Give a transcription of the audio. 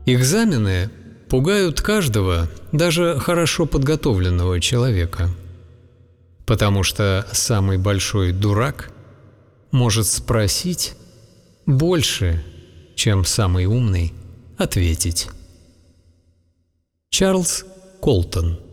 Экзамены пугают каждого, даже хорошо подготовленного человека, потому что самый большой дурак может спросить больше, чем самый умный ответить. Чарльз Колтон.